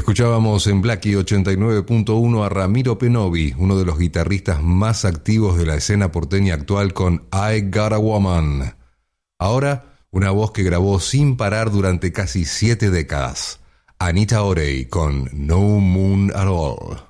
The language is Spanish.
Escuchábamos en Blackie 89.1 a Ramiro Penovi, uno de los guitarristas más activos de la escena porteña actual, con I Got a Woman. Ahora, una voz que grabó sin parar durante casi 7 décadas. Anita Orey con No Moon at All.